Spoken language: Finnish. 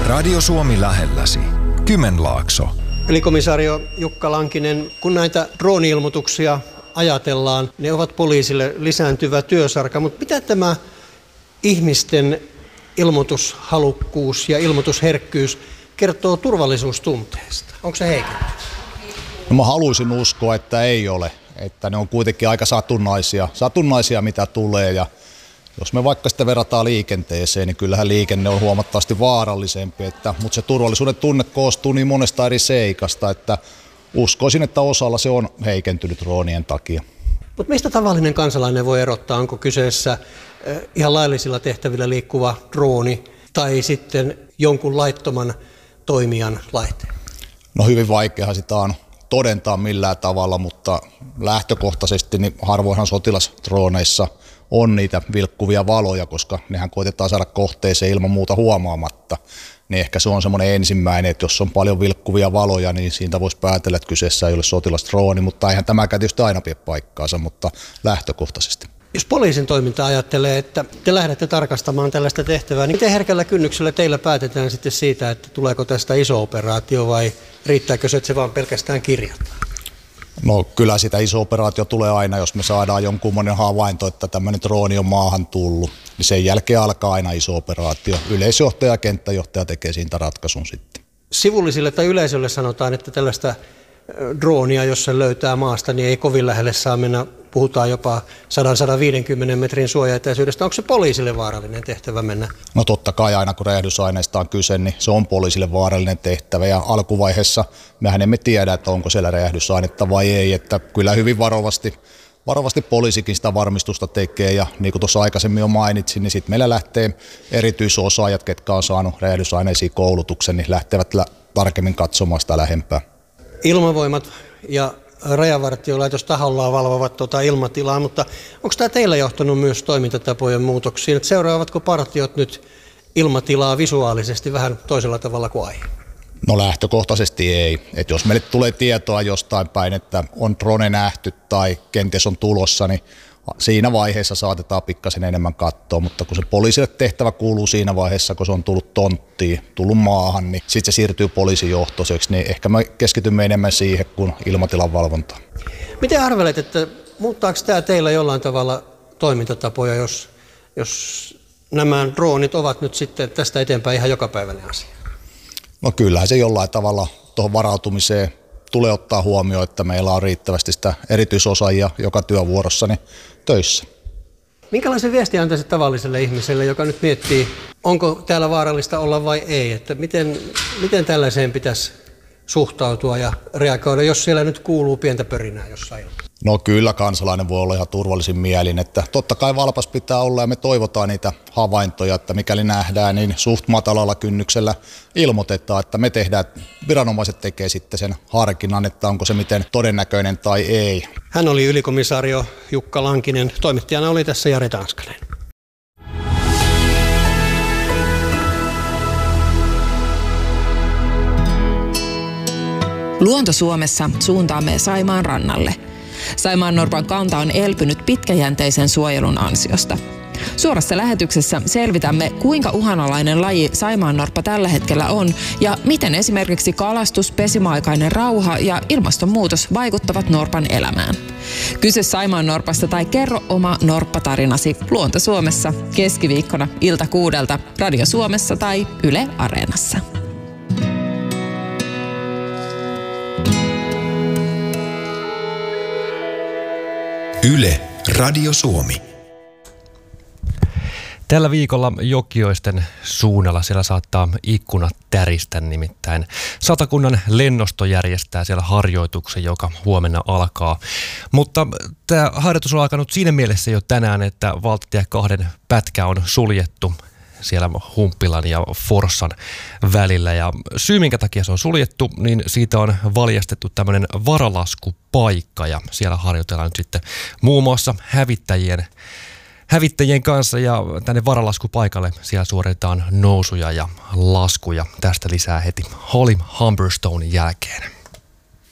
Radio Suomi lähelläsi. Kymenlaakso. Eli komisario Jukka Lankinen, kun näitä drooni-ilmoituksia ajatellaan, ne ovat poliisille lisääntyvä työsarka, mutta mitä tämä ihmisten ilmoitushalukkuus ja ilmoitusherkkyys kertoo turvallisuustunteesta? Onko se heikentynyt? No mä haluaisin uskoa, että ei ole. Että ne on kuitenkin aika satunnaisia mitä tulee. Ja jos me vaikka sitten verrataan liikenteeseen, niin kyllähän liikenne on huomattavasti vaarallisempi. Mutta se turvallisuuden tunne koostuu niin monesta eri seikasta, että uskoisin, että osalla se on heikentynyt droonien takia. Mutta mistä tavallinen kansalainen voi erottaa, onko kyseessä ihan laillisilla tehtävillä liikkuva drooni tai sitten jonkun laittoman toimijan laite? No hyvin vaikeahan sitä on todentaa millään tavalla, mutta lähtökohtaisesti niin harvoinhan sotilasdrooneissa on niitä vilkkuvia valoja, koska nehän koitetaan saada kohteeseen ilman muuta huomaamatta. Niin ehkä se on semmoinen ensimmäinen, että jos on paljon vilkkuvia valoja, niin siitä voisi päätellä, että kyseessä ei ole sotilasdrooni, mutta eihän tämäkään tietysti aina pidä paikkaansa, mutta lähtökohtaisesti. Jos poliisin toiminta ajattelee, että te lähdette tarkastamaan tällaista tehtävää, niin miten herkällä kynnyksellä teillä päätetään sitten siitä, että tuleeko tästä iso operaatio vai riittääkö se, että se vaan pelkästään kirjataan? No kyllä sitä iso operaatio tulee aina, jos me saadaan jonkunmoinen havainto, että tämmöinen drooni on maahan tullut, niin sen jälkeen alkaa aina iso operaatio. Yleisjohtaja ja kenttäjohtaja tekee siitä ratkaisun sitten. Sivullisille tai yleisölle sanotaan, että tällaista droonia, jos se löytää maasta, niin ei kovin lähelle saa mennä. Puhutaan jopa 100-150 metrin suojaetäisyydestä. Onko se poliisille vaarallinen tehtävä mennä? No totta kai aina kun räjähdysaineista on kyse, niin se on poliisille vaarallinen tehtävä. Ja alkuvaiheessa mehän emme tiedä, että onko siellä räjähdysainetta vai ei. Että kyllä hyvin varovasti poliisikin sitä varmistusta tekee. Ja niin kuin tuossa aikaisemmin jo mainitsin, niin sitten meillä lähtee erityisosaajat, ketkä on saanut räjähdysaineisiin koulutuksen, niin lähtevät tarkemmin katsomaan sitä lähempää. Ilmavoimat ja Rajavartiolaitos tahollaan valvovat ilmatilaa, mutta onko tämä teillä johtanut myös toimintatapojen muutoksiin? Että seuraavatko partiot nyt ilmatilaa visuaalisesti vähän toisella tavalla kuin aiemmin? No lähtökohtaisesti ei. Et jos meille tulee tietoa jostain päin, että on drone nähty tai kenties on tulossa, niin siinä vaiheessa saatetaan pikkasen enemmän katsoa, mutta kun se poliisille tehtävä kuuluu siinä vaiheessa, kun se on tullut tonttiin, tullut maahan, niin sitten se siirtyy poliisijohtoiseksi, niin ehkä me keskitymme enemmän siihen kuin ilmatilan valvontaan. Miten arvelet, että muuttaako tämä teillä jollain tavalla toimintatapoja, jos nämä droonit ovat nyt sitten tästä eteenpäin ihan jokapäiväinen asia? No kyllähän se jollain tavalla tuohon varautumiseen tulee ottaa huomioon, että meillä on riittävästi sitä erityisosaajia joka työvuorossa töissä. Minkälaisen viesti antaisit tavalliselle ihmiselle, joka nyt miettii, onko täällä vaarallista olla vai ei? Että miten tällaiseen pitäisi suhtautua ja reagoida, jos siellä nyt kuuluu pientä pörinää jossain? No kyllä kansalainen voi olla ihan turvallisin mielin, että totta kai valpas pitää olla ja me toivotaan niitä havaintoja, että mikäli nähdään, niin suht matalalla kynnyksellä ilmoitetaan, että me tehdään, viranomaiset tekee sitten sen harkinnan, että onko se miten todennäköinen tai ei. Hän oli ylikomisaario Jukka Lankinen, toimittajana oli tässä Jari Tanskanen. Luonto Suomessa suuntaamme Saimaan rannalle. Saimaannorpan kanta on elpynyt pitkäjänteisen suojelun ansiosta. Suorassa lähetyksessä selvitämme, kuinka uhanalainen laji saimaannorppa tällä hetkellä on ja miten esimerkiksi kalastus, pesimäaikainen rauha ja ilmastonmuutos vaikuttavat norpan elämään. Kyse saimaannorpasta tai kerro oma norppatarinasi Luonto Suomessa keskiviikkona ilta 6 Radio Suomessa tai Yle Areenassa. Yle, Radio Suomi. Tällä viikolla Jokioisten suunnalla siellä saattaa ikkunat täristä, nimittäin Satakunnan lennosto järjestää siellä harjoituksen, joka huomenna alkaa. Mutta tämä harjoitus on alkanut siinä mielessä jo tänään, että valtatie 2 pätkä on suljettu siellä Humppilan ja Forssan välillä. Ja syy, minkä takia se on suljettu, niin siitä on valjastettu tämmöinen varalaskupaikka ja siellä harjoitellaan nyt sitten muun muassa hävittäjien kanssa ja tänne varalaskupaikalle siellä suoritetaan nousuja ja laskuja. Tästä lisää heti Holly Humberstonein jälkeen.